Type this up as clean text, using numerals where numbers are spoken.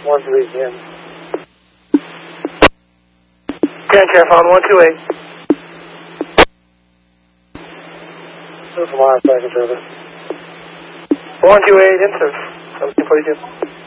128 again. Grand Chair, found 128. This is Live Second Service. 128 insert. 1742.